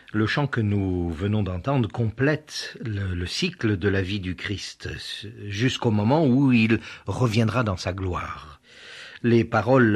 Le chant que nous venons d'entendre complète le cycle de la vie du Christ jusqu'au moment où il reviendra dans sa gloire. Les paroles